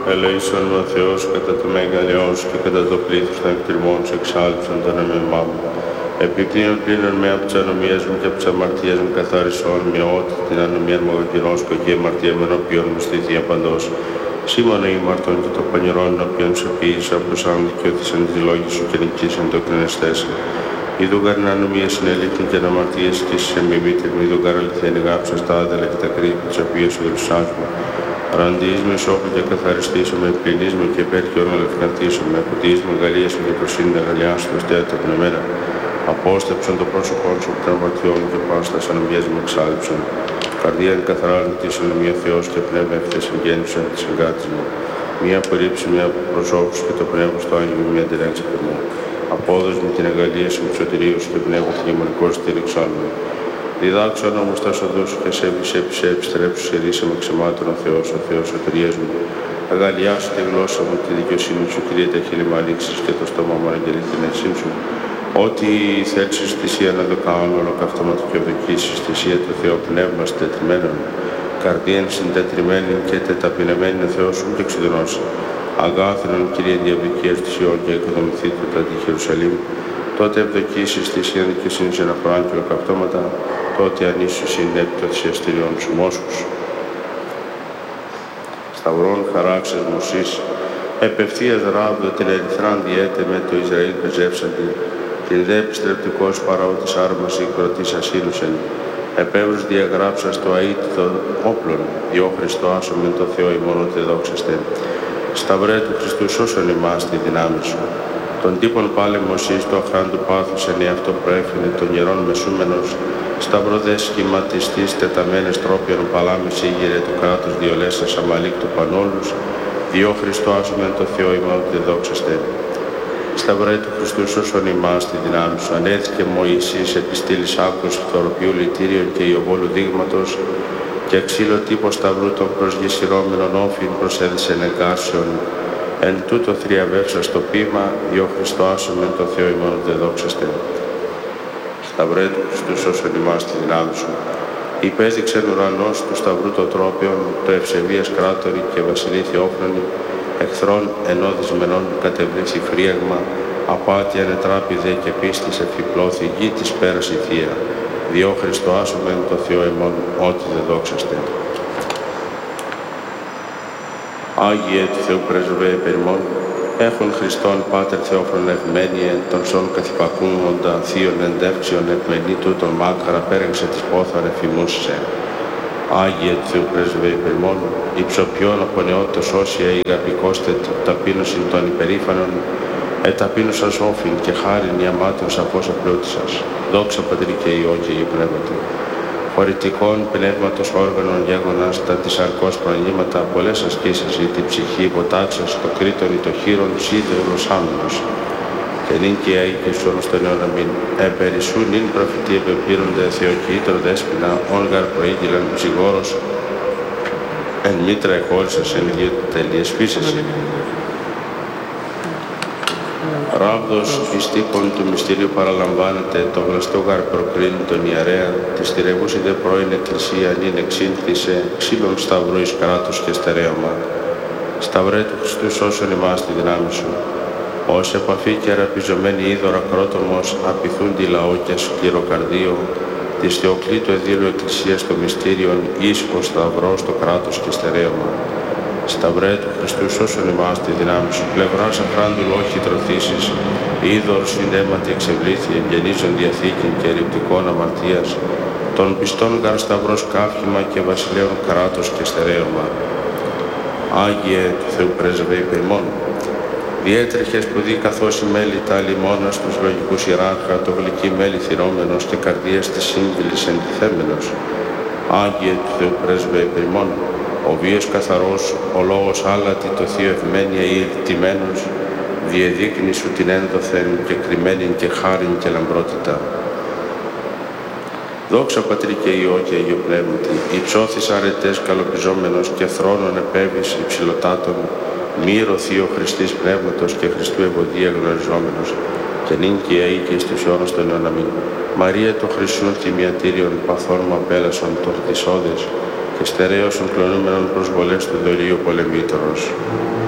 Ελέησον με ο Θεός κατά το μέγαλειός και κατά το πλήθος των εκτιμών σου εξάλειψον τον εμεμά μου. Επιπλήνων πλήνων με από τις ανομίες μου και από τις αμαρτίες μου καθάρισον με ό,τι την ανομία μου αγωγυρόσκω και η αμαρτία με οποίον μου στήθη απαντός. Σήμωνα ημαρτών και το πανηρών οποίον σε ποιήσα από τους άλλων δικαιώθησαν τις λόγοι σου και νικήσαν το κρινεστές. Είδου γαρν ανομίες συνελήφθην και αναμαρτίες και σε μη μήτρη μου, είδου γαρ αληθένη γάψα στα άδελα και τα κρύβη τις οποίες σου δρουσάζουμε. Ραντείς με σώπου και καθαριστήσω με, πληνείς με και πέρκιον ελευκαρτήσω με, αποτείς με γαλλίες με και προσύνη αγαλιάσου το στέατα πνευμένα. Απόστεψον το πρόσωπό σου από τα αμαρτιών και πάστας ανομίες μου εξάλειψον. Καρδία εν καθαρά νητήσον μία Θεός και πνεύμα ευθύς εγγέννησον της εγκάτης μου. Μία απορρίψη, μία από προσώπους και το πνεύμα στο άγγελο, μία τυρέξα μου. Απόδος με την εγκαλία σου, του σωτηρίου σου και πνεύμα την γεμονικό στήριξόν μου. Διδάξον όμως τα σοδούς σου και σε επιστρέψου σε ρίσα με ξεμάτων ο Θεός σωτηρίας μου. Αγαλιάσου τη γλώσσα μου, τη δικαιοσύνη σου, Κύριε, τα χείλη μου ανοίξεις και το στόμα μου αναγγελεί την ενσύν σου. Ό,τι θέλεις θυσία να το κάνω, ολοκαυτώματο και οδοκίσεις, θυσία του Θεού πνεύμα συντετριμένων, καρδίαν συντετριμένη και τεταπεινεμένη ο Θεός σου και εξουδενώσει. Αγάθρον, Κύριε, διαβικίας της Ιών και οικοδομηθεί του τα τη Ιερουσαλήμ, τότε ευδοκίσεις θυσία δικαιοσύνης αναφοράν και ολοκαυτώματα, τότε ανήσου συνέπει το θυσιαστήριον σου μόσχους. Σταυρών χαράξες μουσής, επευθείας ράβδο την ερυθράν διέτε με το Ισραήλ πεζεύσαντη, την δε επιστρεπτικός παραότης άρμας ή κροτής ασύλουσεν, επέβρους διαγράψας το αίτητο όπλων, διό Χριστό άσομεν το Θεό ημών ότι δόξαστε. Σταυρέ του Χριστού σώσον ημάς τη δυνάμει σου. Τον τύπον πάλε μοσής το αχράν του πάθους εν εαυτό προέφηνε των ιερών μεσούμενος, σταυροδέ σχηματιστής τεταμένες τρόπιον παλάμες ήγηρε του κράτους διολέσας αμαλίκ του πανόλους, διό Χριστό άσομεν το Θεό ημών ότι δόξαστε. Σταυρέ του Χριστού σώσον ημάς τη δυνάμει σου. Ανέθηκε Μωυσής επί στήλης άκρους του θωροπιού λυτήριον και ιωβόλου δείγματος και ξύλο τύπο σταυρού των προσγεσυρώμενων όφιν προσέδισεν εγκάρσεων. Εν τούτο θριαβεύσα στο ποίημα, διό Χριστό άσομεν το Θεό ημών δε δόξαστε. Σταυρέ του Χριστού σώσον ημάς τη δυνάμει σου. Υπέδειξεν ουρανός του σταυρού το τρόπιον, το ευσεβίας κράτορι και βασιλήθη όφρονη, εχθρών ενώδισμενών κατευρύθη φρίαγμα, απάτη ανετράπηδε και πίστης εφυπλώθη γη της πέραση θεία. Διό Χριστό άσομεν το Θεό ημών, ότι δε δόξαστε. Άγιε του Θεού πρεσβέ περιμών, έχουν Χριστόν Πάτερ Θεόφρον ευμένιε, τον σών καθυπακούμοντα θείων εντεύξεων εκμενή τούτων μάκαρα πέρεξε της πόθαρ εφημούσσε. Άγιε του Θεού πρεσβέ περιμών, υψοποιών από νεότος όσια η γαπικόστε ταπείνωσιν των υπερήφανων, εταπείνωσας όφιν και χάριν ιαμάτων σαφώς απλούτησας. Δόξα Πατρί και Υιό και Υιού Πνεύματι. Χωρητικών πνεύματος όργανων γέγονας τα της αρκός προανήματα, πολλές ασκήσεις ή τη ψυχή υποτάξας, το κρήτον ή το χείρον, σίδερος άμυνος. Και νυν και αίκη σου όλος τον αιώνα μην. Επερισσού νυν προφητή επεπήρονται θεοκοίτρο δέσποινα, όργαρ προήγγυλαν ψυγόρος, εν μήτρα εχώρισας εν γη τελείες φύσεσαι. Ράβδος εις τύπων του μυστηρίου παραλαμβάνεται, το γνωστό γαρ προκρίνει τον ιερέα, της θηρευούσι δε πρώην εκκλησία νυν εξήνθησε, ξύλων σταυρού εις κράτος και στερέωμα. Σταυρέ του Χριστού σώσον ημάς τη δυνάμει σου. Ως επαφή και αραπιζωμένη είδωρα κρότομος, απειθούντι λαό και σκληροκαρδίο, της Θεοκλήτου εδήλου εκκλησίας των μυστήριων, ίσχος σταυρός το κράτος και στερέωμα. Σταυρέ του Χριστού σώσον ημάς τη δυνάμει σου. Πλευράς αχράντου λόχη τροθήσεις, είδωρ συνέματι εξευλήθη, εγγενίζων διαθήκην και ρηπτικών αμαρτίας, των πιστών γαρ σταυρός καύχημα και βασιλέων κράτος και στερέωμα. Άγιε του Θεού πρέσβε υπερημών. Διέτρεχε σπουδή καθώς η μέλη τα λιμώνας τους λογικούς ιεράρχα, το γλυκή μέλη θυρώμενος και καρδίας της σύμβιλης εντιθέμενος. Άγιε του Θεού πρέσβε υπερημών. Ο βίος καθαρός, ο λόγος άλατη, το θείο ευμένεια ή ηττημένος, διεδείκνει σου την ένδοθεν και κρυμμένην και χάριν και λαμπρότητα. Δόξα Πατρί και Υιό και Υιό Πνεύματι, υψώθης αρετές καλοπιζόμενος και θρόνων επέβης υψηλωτάτων, μύρο θείο Χριστής Πνεύματος και Χριστού ευωδία γνωριζόμενος, και νυν και αεί και εις τους αιώνας των αιώνων αμήν. Μαρία το Χρυσούν θυμιατήριον παθών μου απέλασον τορτισώδες, και στερέωσον κλονούμενον προσβολές του δωρείου πολεμήτωρος.